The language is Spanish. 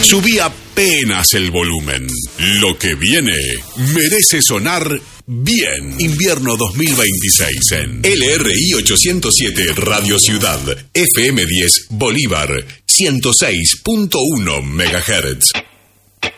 Subí apenas el volumen. Lo que viene merece sonar bien. Invierno 2026 en LRI 807 Radio Ciudad, FM 10 Bolívar, 106.1 MHz.